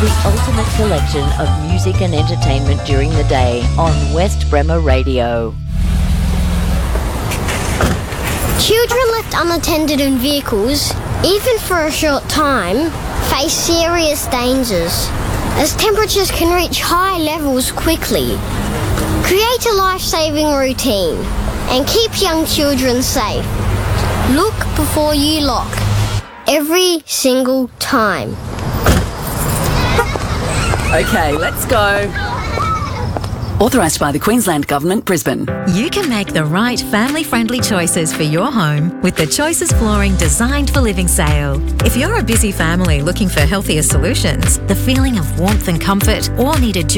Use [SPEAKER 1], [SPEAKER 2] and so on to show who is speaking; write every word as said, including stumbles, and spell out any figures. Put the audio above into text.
[SPEAKER 1] the ultimate collection of music and entertainment during the day on West Bremer Radio.
[SPEAKER 2] Children left unattended in vehicles, even for a short time, face serious dangers, as temperatures can reach high levels quickly. Create a life-saving routine and keep young children safe. Look before you lock, every single time.
[SPEAKER 3] Okay, let's go. Authorised by the Queensland Government, Brisbane.
[SPEAKER 4] You can make the right family-friendly choices for your home with the Choices Flooring Designed for Living sale. If you're a busy family looking for healthier solutions, the feeling of warmth and comfort, or need a